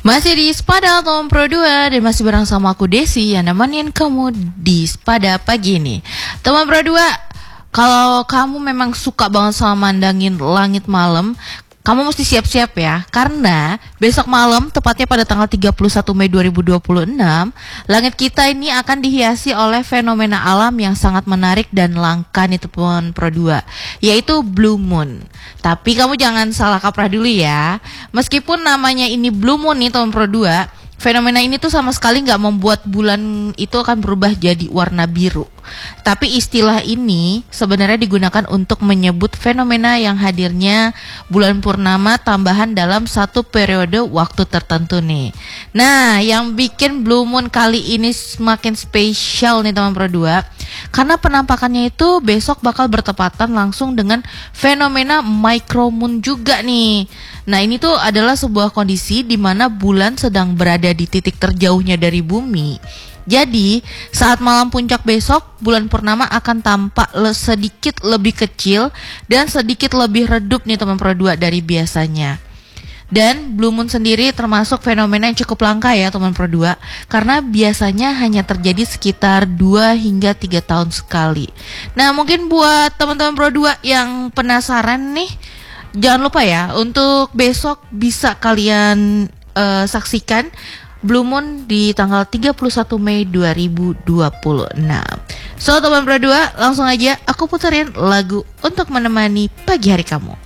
Masih di Spada Tom Pro 2 dan masih bareng sama aku Desi yang nemenin kamu di Spada pagi ini. Teman Pro 2, kalau kamu memang suka banget sama mandangin langit malam, kamu mesti siap-siap ya, karena besok malam, tepatnya pada tanggal 31 Mei 2026, langit kita ini akan dihiasi oleh fenomena alam yang sangat menarik dan langka nih teman Pro 2, yaitu Blue Moon. Tapi kamu jangan salah kaprah dulu ya, meskipun namanya ini Blue Moon nih teman Pro 2, fenomena ini tuh sama sekali nggak membuat bulan itu akan berubah jadi warna biru. Tapi istilah ini sebenarnya digunakan untuk menyebut fenomena yang hadirnya bulan purnama tambahan dalam satu periode waktu tertentu nih. Nah, yang bikin Blue Moon kali ini semakin spesial nih teman Pro 2, karena penampakannya itu besok bakal bertepatan langsung dengan fenomena micromoon juga nih. Nah, ini tuh adalah sebuah kondisi di mana bulan sedang berada di titik terjauhnya dari bumi. Jadi, saat malam puncak besok, bulan purnama akan tampak sedikit lebih kecil dan sedikit lebih redup nih teman Pro 2 dari biasanya. Dan Blue Moon sendiri termasuk fenomena yang cukup langka ya teman Pro 2, karena biasanya hanya terjadi sekitar 2 hingga 3 tahun sekali. Nah, mungkin buat teman-teman Pro 2 yang penasaran nih, jangan lupa ya untuk besok bisa kalian saksikan Blue Moon di tanggal 31 Mei 2026. So teman Pro 2, langsung aja aku puterin lagu untuk menemani pagi hari kamu.